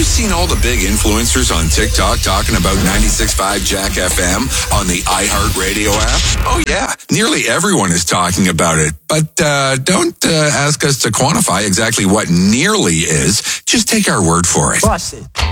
you seen all the big influencers on TikTok talking about 96.5 Jack FM on the iHeartRadio app? Oh, yeah. Nearly everyone is talking about it. But don't ask us to quantify exactly what nearly is. Just take our word for it. Bust it.